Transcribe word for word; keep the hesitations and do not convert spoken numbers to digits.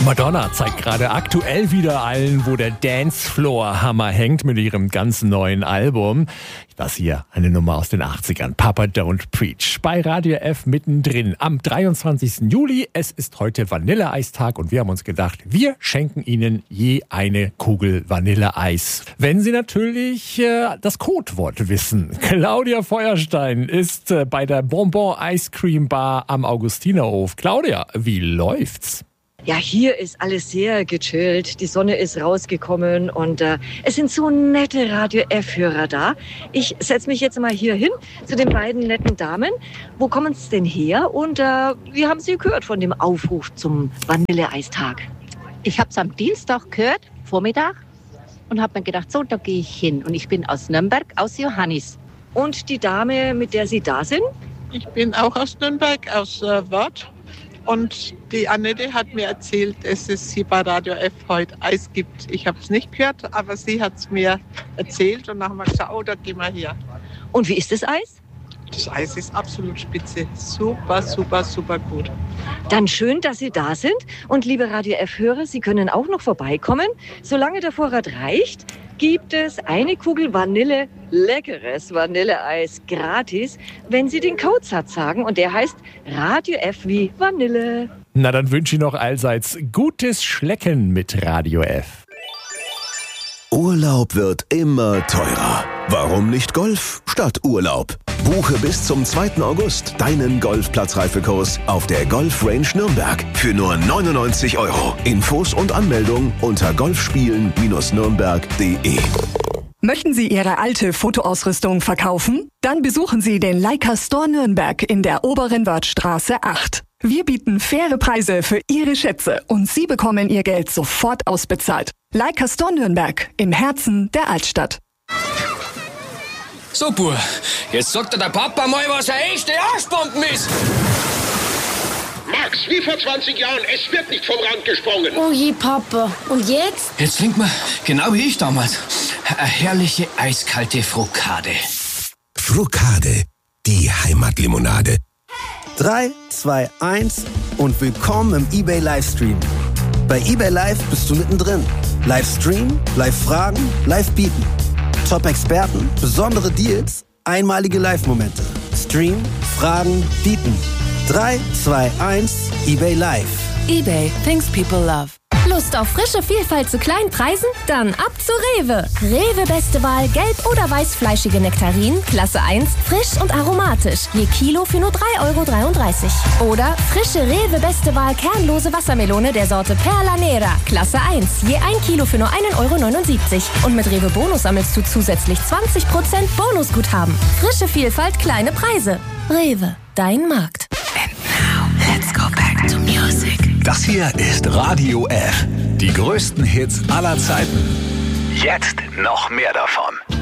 Madonna zeigt gerade aktuell wieder allen, wo der Dancefloor-Hammer hängt mit ihrem ganz neuen Album. Das hier, eine Nummer aus den achtzigern. Papa Don't Preach. Bei Radio F mittendrin am dreiundzwanzigsten Juli. Es ist heute Vanilleeistag und wir haben uns gedacht, wir schenken Ihnen je eine Kugel Vanilleeis. Wenn Sie natürlich äh, das Codewort wissen. Claudia Feuerstein ist äh, bei der Bonbon Ice Cream Bar am Augustinerhof. Claudia, wie läuft's? Ja, hier ist alles sehr gechillt. Die Sonne ist rausgekommen und äh, es sind so nette Radio F-Hörer da. Ich setze mich jetzt mal hier hin zu den beiden netten Damen. Wo kommen Sie denn her und äh, wie haben Sie gehört von dem Aufruf zum Vanilleeistag? Ich habe es am Dienstag gehört, Vormittag, und habe mir gedacht, so, da gehe ich hin. Und ich bin aus Nürnberg, aus Johannis. Und die Dame, mit der Sie da sind? Ich bin auch aus Nürnberg, aus äh, Wörth. Und die Annette hat mir erzählt, dass es hier bei Radio F heute Eis gibt. Ich habe es nicht gehört, aber sie hat es mir erzählt und dann haben wir gesagt, oh, da gehen wir her. Und wie ist das Eis? Das Eis ist absolut spitze. Super, super, super gut. Dann schön, dass Sie da sind. Und liebe Radio F-Hörer, Sie können auch noch vorbeikommen. Solange der Vorrat reicht, gibt es eine Kugel Vanille, leckeres Vanilleeis gratis, wenn Sie den Codesatz sagen. Und der heißt Radio F wie Vanille. Na, dann wünsche ich noch allseits gutes Schlecken mit Radio F. Urlaub wird immer teurer. Warum nicht Golf statt Urlaub? Buche bis zum zweiten August deinen Golfplatzreifekurs auf der Golf Range Nürnberg für nur neunundneunzig Euro. Infos und Anmeldung unter golfspielen nürnberg punkt de. Möchten Sie Ihre alte Fotoausrüstung verkaufen? Dann besuchen Sie den Leica Store Nürnberg in der Oberen Wörthstraße acht. Wir bieten faire Preise für Ihre Schätze und Sie bekommen Ihr Geld sofort ausbezahlt. Leica Store Nürnberg im Herzen der Altstadt. So, Bub, jetzt sagt dir der Papa mal, was eine echte Arschbomben ist. Max, wie vor zwanzig Jahren, es wird nicht vom Rand gesprungen. Oh je, Papa. Und jetzt? Jetzt trinkt man, genau wie ich damals, eine herrliche eiskalte Frokade. Frokade, die Heimatlimonade. drei, zwei, eins und willkommen im eBay Livestream. Bei eBay Live bist du mittendrin. Livestream, Live-Fragen, Live-Bieten. Top-Experten, besondere Deals, einmalige Live-Momente. Stream, Fragen, Bieten. drei, zwei, eins, eBay Live. eBay, things people love. Lust auf frische Vielfalt zu kleinen Preisen? Dann ab zu Rewe. Rewe beste Wahl, gelb- oder weißfleischige Nektarinen, Klasse eins, frisch und aromatisch. Je Kilo für nur drei Euro dreiunddreißig. Oder frische Rewe beste Wahl, kernlose Wassermelone der Sorte Perla Nera, Klasse eins. Je ein Kilo für nur ein Euro neunundsiebzig. Und mit Rewe Bonus sammelst du zusätzlich zwanzig Prozent Bonusguthaben. Frische Vielfalt, kleine Preise. Rewe, dein Markt. And now, let's go back to music. Das hier ist Radio F. Die größten Hits aller Zeiten. Jetzt noch mehr davon.